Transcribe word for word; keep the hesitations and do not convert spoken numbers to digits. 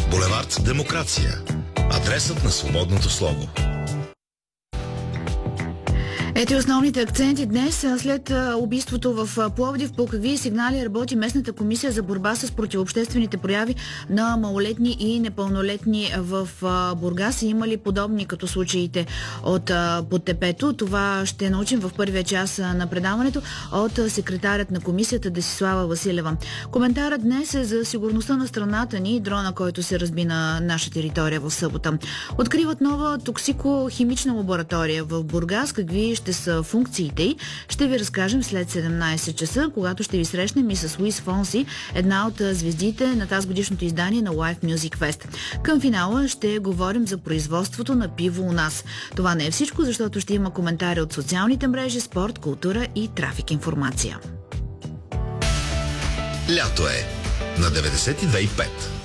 Булевард Демокрация. Адресът на свободното слово. Ето и основните акценти днес. След убийството в Пловдив, по какви сигнали работи местната комисия за борба с противообществените прояви на малолетни и непълнолетни в Бургас? Има ли подобни като случаите от Подтепето? Това ще научим в първия час на предаването от секретарят на комисията Десислава Василева. Коментарът днес е за сигурността на страната ни и дрона, който се разби на наша територия в събота. Откриват нова токсико-химична лаборатория в Бургас. Какви ще са функциите й, ще ви разкажем след седемнайсет часа, когато ще ви срещнем и с Луис Фонси, една от звездите на тази годишното издание на Live Music Fest. Към финала ще говорим за производството на пиво у нас. Това не е всичко, защото ще има коментари от социалните мрежи, спорт, култура и трафик информация. Лято е на деветдесет и две и пет.